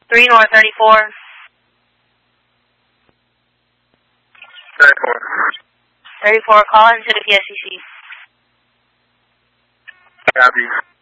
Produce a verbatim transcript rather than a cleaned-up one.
three North thirty-four. thirty-four. thirty-four, call into the P S C C. Copy.